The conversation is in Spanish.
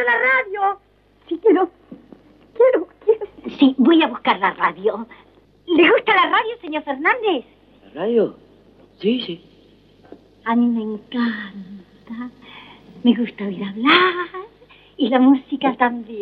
quiero la radio. Sí, quiero. Sí, voy a buscar la radio. ¿Le gusta la radio, señor Fernández? ¿La radio? Sí. A mí me encanta. Me gusta oír hablar y la música también.